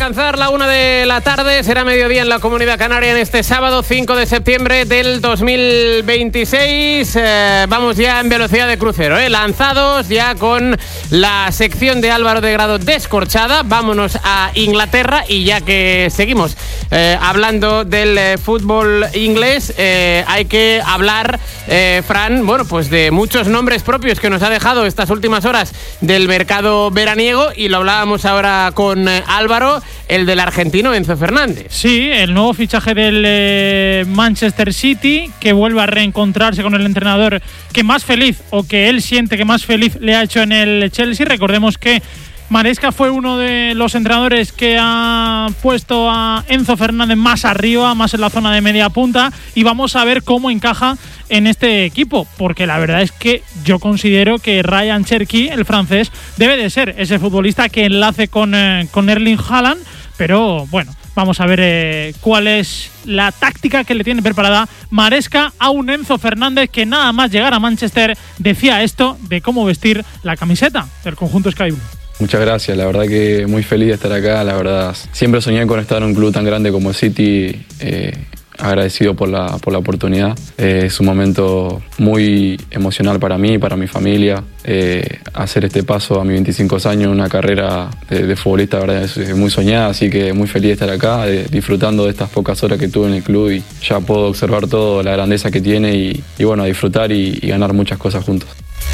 Alcanzar la 1 de la tarde, será mediodía en la Comunidad Canaria en este sábado 5 de septiembre del 2026. Vamos ya en velocidad de crucero, lanzados ya con la sección de Álvaro de Grado descorchada. Vámonos a Inglaterra y ya que seguimos hablando del fútbol inglés, hay que hablar, Fran, bueno, pues de muchos nombres propios que nos ha dejado estas últimas horas del mercado veraniego, y lo hablábamos ahora con Álvaro, el del argentino Enzo Fernández. Sí, el nuevo fichaje del Manchester City, que vuelve a reencontrarse con el entrenador que más feliz, o que él siente que más feliz le ha hecho en el Chelsea. Recordemos que Maresca fue uno de los entrenadores que ha puesto a Enzo Fernández más arriba, más en la zona de media punta, y vamos a ver cómo encaja en este equipo, porque la verdad es que yo considero que Ryan Cherki, el francés, debe de ser ese futbolista que enlace con Erling Haaland, pero bueno, vamos a ver cuál es la táctica que le tiene preparada Maresca a un Enzo Fernández que nada más llegar a Manchester decía esto de cómo vestir la camiseta del conjunto Sky Blue. Muchas gracias, la verdad que muy feliz de estar acá, la verdad siempre soñé con estar en un club tan grande como City, agradecido por la oportunidad. Es un momento muy emocional para mí, para mi familia, hacer este paso a mis 25 años, una carrera de futbolista, la verdad es muy soñada, así que muy feliz de estar acá, disfrutando de estas pocas horas que tuve en el club, y ya puedo observar toda la grandeza que tiene y bueno, disfrutar y ganar muchas cosas juntos.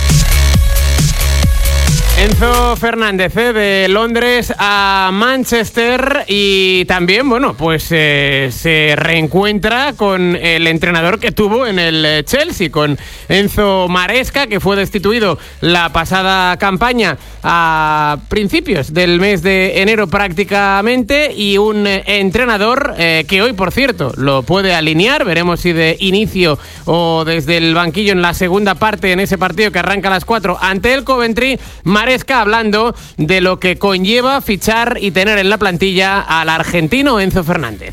Enzo Fernández, de Londres a Manchester, y también, bueno, pues se reencuentra con el entrenador que tuvo en el Chelsea, con Enzo Maresca, que fue destituido la pasada campaña a principios del mes de enero prácticamente, y un entrenador que hoy, por cierto, lo puede alinear, veremos si de inicio o desde el banquillo en la segunda parte, en ese partido que arranca a las 4 ante el Coventry. Maresca hablando de lo que conlleva fichar y tener en la plantilla al argentino Enzo Fernández.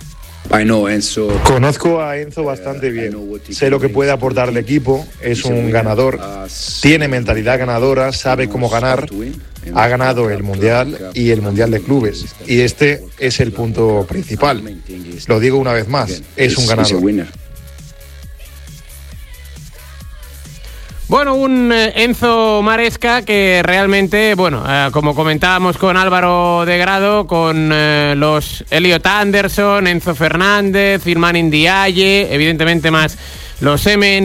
Conozco a Enzo bastante bien, sé lo que puede aportar al equipo, es un ganador, tiene mentalidad ganadora, sabe cómo ganar, ha ganado el Mundial y el Mundial de Clubes, y este es el punto principal. Lo digo una vez más, es un ganador. Bueno, un Enzo Maresca que realmente, bueno, como comentábamos con Álvaro de Grado, con los Elliot Anderson, Enzo Fernández, Iliman Ndiaye, evidentemente más los Semen